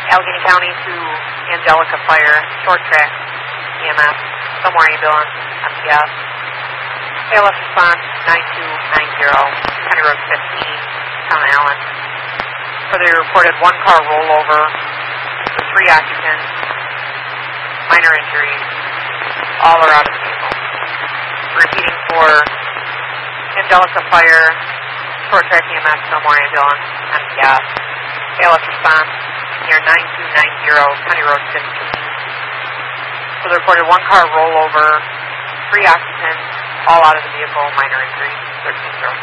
Allegheny County to Angelica Fire, short track, EMS, somewhere ambulance, MTS. ALS response 9290, County Road 15, Town of Allen. For the reported one-car rollover, the 3 occupants, minor injuries, all are out of the vehicle. Repeating for Angelica Fire, short track EMS, somewhere ambulance, MTS. ALS response near 9290, County Road 15. For the reported one-car rollover, 3 occupants, all out of the vehicle, minor injuries, 13-0.